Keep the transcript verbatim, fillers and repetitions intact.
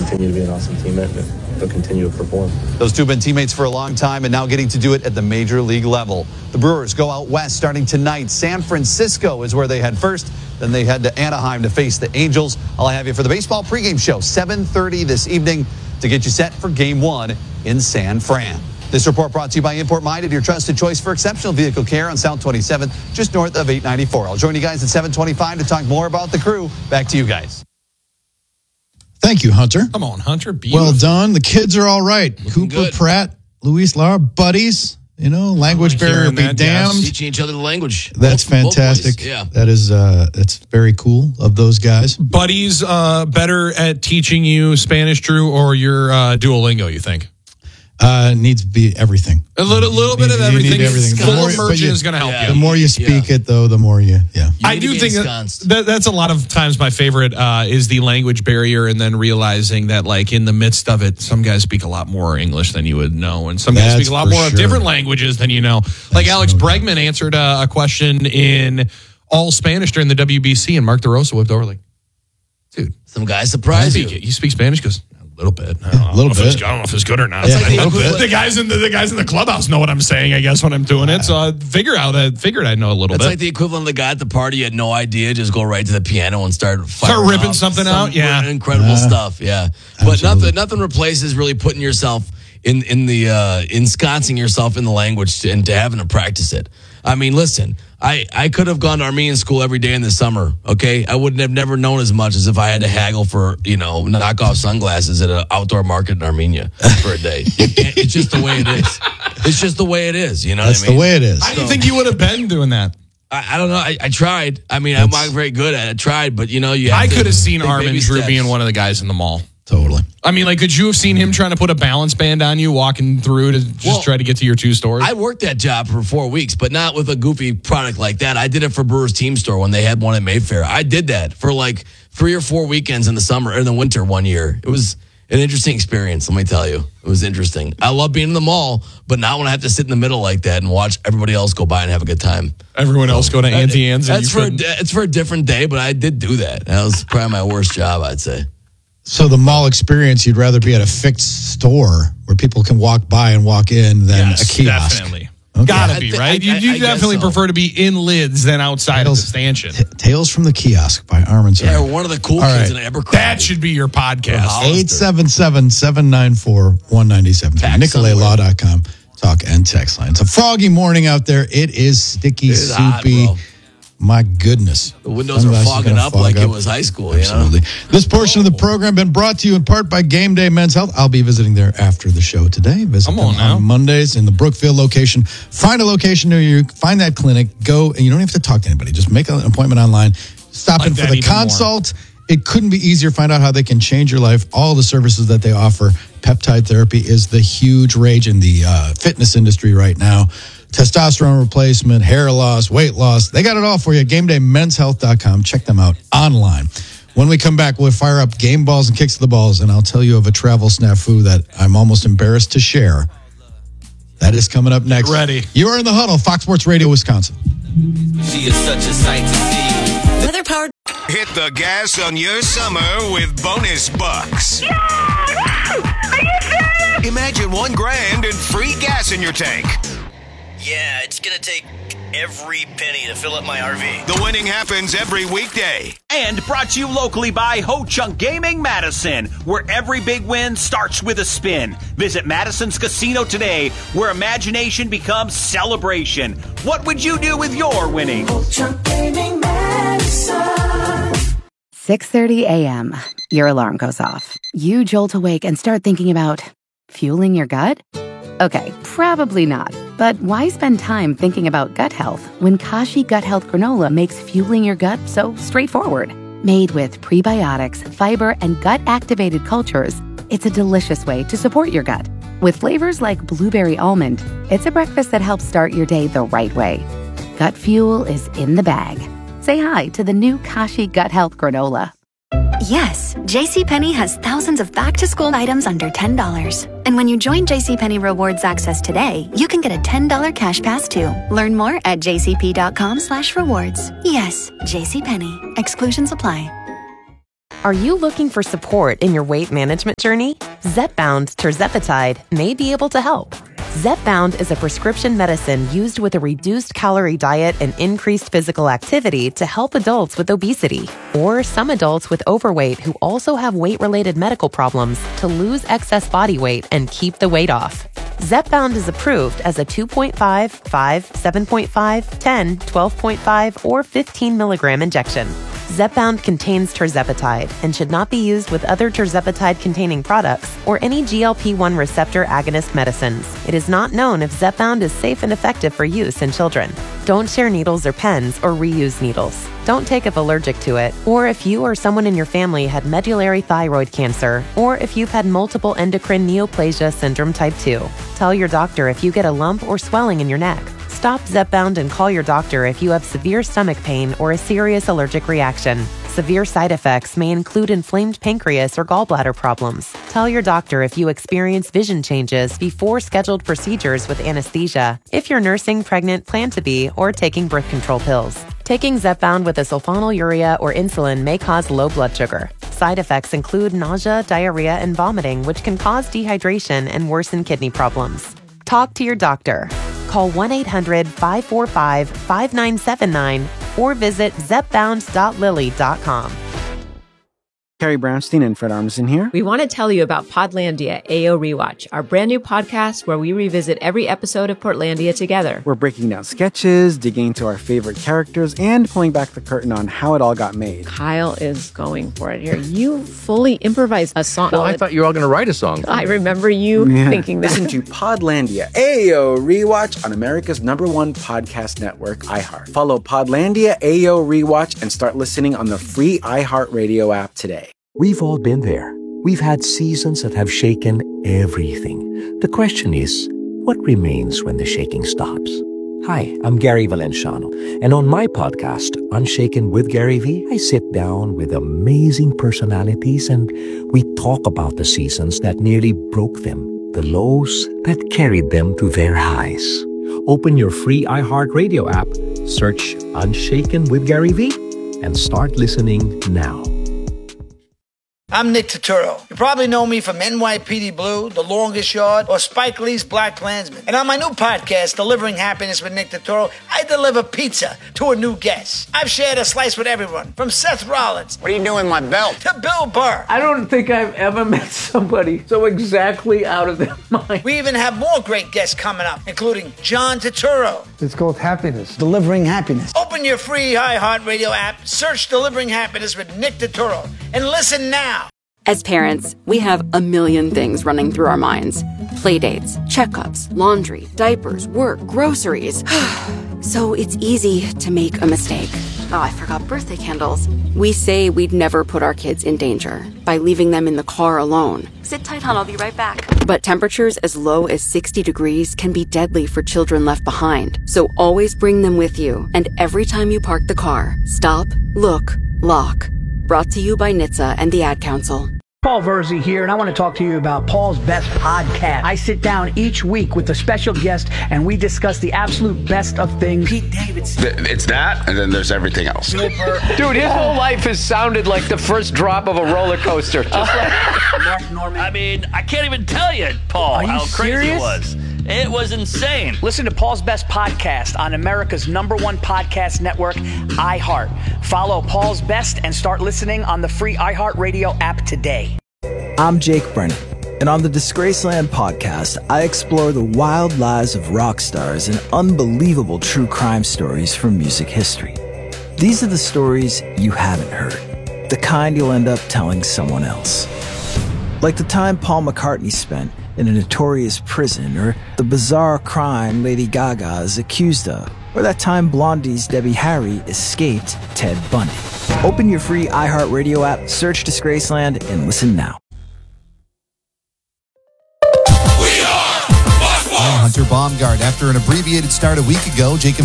continue to be an awesome teammate and they'll continue to perform. Those two have been teammates for a long time and now getting to do it at the major league level. The Brewers go out west starting tonight. San Francisco is where they head first. Then they head to Anaheim to face the Angels. I'll have you for the baseball pregame show, seven thirty this evening, to get you set for game one in San Fran. This report brought to you by Import Minded, your trusted choice for exceptional vehicle care on South twenty-seventh, just north of eight ninety-four. I'll join you guys at seven twenty-five to talk more about the crew. Back to you guys. Thank you, Hunter. Come on, Hunter. Beautiful. Well done. The kids are all right. Looking Cooper, good. Pratt, Luis, Laura, buddies. You know, language like barrier hearing be that, damned. yes. Teaching each other the language. That's Both- both fantastic. ways, Yeah. That is, uh, that's very cool of those guys. Buddy's uh, better at teaching you Spanish, Drew, or your uh, Duolingo, you think? Uh, needs to be everything. A little, little You bit of need- you need everything. everything. The Full more- but immersion you- is going to help Yeah. The you. more you speak Yeah. it, though, the more you, yeah. You I need do to be think that, ensconced. that that's a lot of times my favorite uh, is the language barrier, and then realizing that, like, in the midst of it, some guys speak a lot more English than you would know, and some guys That's speak a lot for more of sure. different languages than you know. Like Alex Bregman answered a, a question in all Spanish during the W B C, and Mark DeRosa whipped over like, "Dude, Some guys you surprise speak, you. you speak Spanish?" Goes, "A little bit. I don't, know. A little I don't know if it's- bit. I don't know if it's good or not." Yeah, But a little the, bit. the guys in the, the guys in the clubhouse know what I'm saying, I guess, when I'm doing it. So I figure out I figured I know a little That's bit. like the equivalent of the guy at the party. You had no idea. Just go right to the piano and start Start firing ripping off something some out, yeah. incredible Yeah. stuff. Yeah, but Absolutely. nothing nothing replaces really putting yourself in in the uh, ensconcing yourself in the language to, and to having to practice it. I mean, listen, I, I could have gone to Armenian school every day in the summer, okay? I would have never known as much as if I had to haggle for, you know, knockoff sunglasses at an outdoor market in Armenia for a day. You can't- it's just the way it is. It's just the way it is, you know That's what I mean? the way it is. How do you think you would have been doing that? I, I don't know. I, I tried. I mean, I'm not very good at it. I tried, but, you know, you have I to could have seen take Armin baby Drew steps. being one of the guys in the mall. Totally. I mean, like, could you have seen him trying to put a balance band on you walking through to just Well, try to get to your two stores? I worked that job for four weeks, but not with a goofy product like that. I did it for Brewers Team Store when they had one at Mayfair. I did that for like three or four weekends in the summer or in the winter one year. It was an interesting experience, let me tell you. It was interesting. I love being in the mall, but not when I have to sit in the middle like that and watch everybody else go by and have a good time. Everyone else go to Auntie Anne's. and That's you for a, couldn't- it's for a different day, but I did do that. That was probably my worst job, I'd say. So the mall experience, you'd rather be at a fixed store where people can walk by and walk in than Yes, a kiosk. definitely. Okay. Gotta I be, thi- right? I- you I- you I guess definitely so. prefer to be in lids than outside Tales- of the stanchion. T- Tales from the Kiosk by Armin Yeah, Sarah. one of the cool All kids right. in Abercrombie. That should be your podcast. eight seven seven, seven nine four, one nine seven three. Pack Nicolay Law dot com. Talk and text line. It's a foggy morning out there. It is sticky, It is hot, soupy. bro. My goodness. The windows Sunglasses are fogging gonna up fog like it up. was high school, you know? Absolutely. This portion of the program been brought to you in part by Game Day Men's Health. I'll be visiting there after the show today. Visit Come them on now. Mondays in the Brookfield location. Find a location near you. Find that clinic. Go, and you don't have to talk to anybody. Just make an appointment online. Stop Like in for that the even more. consult. It couldn't be easier. Find out how they can change your life. All the services that they offer. Peptide therapy is the huge rage in the uh, fitness industry right now. Testosterone replacement, hair loss, weight loss. They got it all for you. Game Day Men's Health dot com. Check them out online. When we come back, we'll fire up game balls and kicks to the balls, and I'll tell you of a travel snafu that I'm almost embarrassed to share. That is coming up next. ready. You are in the huddle, Fox Sports Radio, Wisconsin. She is such a sight to see. Weather powered. Hit the gas on your summer with bonus bucks. Are you serious? Imagine one grand and free gas in your tank. Yeah, it's gonna take every penny to fill up my R V. The winning happens every weekday. And brought to you locally by Ho Chunk Gaming Madison, where every big win starts with a spin. Visit Madison's Casino today, where imagination becomes celebration. What would you do with your winnings? Ho Chunk Gaming Madison. six thirty a.m. Your alarm goes off. You jolt awake and start thinking about fueling your gut? Okay, probably not. But why spend time thinking about gut health when Kashi Gut Health Granola makes fueling your gut so straightforward? Made with prebiotics, fiber, and gut-activated cultures, it's a delicious way to support your gut. With flavors like blueberry almond, it's a breakfast that helps start your day the right way. Gut fuel is in the bag. Say hi to the new Kashi Gut Health Granola. Yes, JCPenney has thousands of back-to-school items under ten dollars. And when you join JCPenney Rewards Access today, you can get a ten dollars cash pass too. Learn more at jcp.com slash rewards. Yes, JCPenney. Exclusions apply. Are you looking for support in your weight management journey? Zepbound tirzepatide may be able to help. Zepbound is a prescription medicine used with a reduced calorie diet and increased physical activity to help adults with obesity or some adults with overweight who also have weight-related medical problems to lose excess body weight and keep the weight off. Zepbound is approved as a two point five, five, seven point five, ten, twelve point five, or fifteen milligram injection. Zepbound contains tirzepatide and should not be used with other tirzepatide-containing products or any G L P one receptor agonist medicines. It is not known if Zepbound is safe and effective for use in children. Don't share needles or pens or reuse needles. Don't take if allergic to it, or if you or someone in your family had medullary thyroid cancer, or if you've had multiple endocrine neoplasia syndrome type two. Tell your doctor if you get a lump or swelling in your neck. Stop Zepbound and call your doctor if you have severe stomach pain or a serious allergic reaction. Severe side effects may include inflamed pancreas or gallbladder problems. Tell your doctor if you experience vision changes before scheduled procedures with anesthesia, if you're nursing, pregnant, plan to be, or taking birth control pills. Taking Zepbound with a sulfonylurea or insulin may cause low blood sugar. Side effects include nausea, diarrhea, and vomiting, which can cause dehydration and worsen kidney problems. Talk to your doctor. Call one eight hundred, five four five, five nine seven nine or visit zepbound dot lilly dot com. Carrie Brownstein and Fred Armisen here. We want to tell you about Podlandia A O Rewatch, our brand new podcast where we revisit every episode of Portlandia together. We're breaking down sketches, digging into our favorite characters, and pulling back the curtain on how it all got made. Kyle is going for it here. You fully improvised a song. Well, I thought you were all going to write a song. I remember you Yeah. thinking that. Listen to Podlandia A O Rewatch on America's number one podcast network, iHeart. Follow Podlandia A O Rewatch and start listening on the free iHeartRadio app today. We've all been there. We've had seasons that have shaken everything. The question is, what remains when the shaking stops? Hi, I'm Gary Valenciano, and on my podcast, Unshaken with Gary V, I sit down with amazing personalities and we talk about the seasons that nearly broke them, the lows that carried them to their highs. Open your free iHeartRadio app, search Unshaken with Gary V, and start listening now. I'm Nick Turturro. You probably know me from N Y P D Blue, The Longest Yard, or Spike Lee's Black Klansman. And on my new podcast, Delivering Happiness with Nick Turturro, I deliver pizza to a new guest. I've shared a slice with everyone, from Seth Rollins. What are you doing with my belt? To Bill Burr. I don't think I've ever met somebody so exactly out of their mind. We even have more great guests coming up, including John Turturro. It's called Happiness. Delivering Happiness. Open your free iHeartRadio app, search Delivering Happiness with Nick Turturro, and listen now. As parents, we have a million things running through our minds. Playdates, checkups, laundry, diapers, work, groceries. So it's easy to make a mistake. Oh, I forgot birthday candles. We say we'd never put our kids in danger by leaving them in the car alone. Sit tight, hon. I'll be right back. But temperatures as low as sixty degrees can be deadly for children left behind. So always bring them with you. And every time you park the car, stop, look, lock. Brought to you by N H T S A and the Ad Council. Paul Verzi here, and I want to talk to you about Paul's Best Podcast. I sit down each week with a special guest, and we discuss the absolute best of things. Pete Davidson. It's that, and then there's everything else. Dude, his whole life has sounded like the first drop of a roller coaster. Just like Mark Norman. I mean, I can't even tell you, Paul, Are you how crazy serious? it was. It was insane. Listen to Paul's Best Podcast on America's number one podcast network, iHeart. Follow Paul's Best and start listening on the free iHeartRadio app today. I'm Jake Brennan, and on the Disgraceland podcast, I explore the wild lives of rock stars and unbelievable true crime stories from music history. These are the stories you haven't heard, the kind you'll end up telling someone else. Like the time Paul McCartney spent in a notorious prison, or the bizarre crime Lady Gaga is accused of, or that time Blondie's Debbie Harry escaped Ted Bundy. Open your free iHeartRadio app, search Disgraceland, and listen now. I'm Hunter Baumgart. After an abbreviated start a week ago, Jacob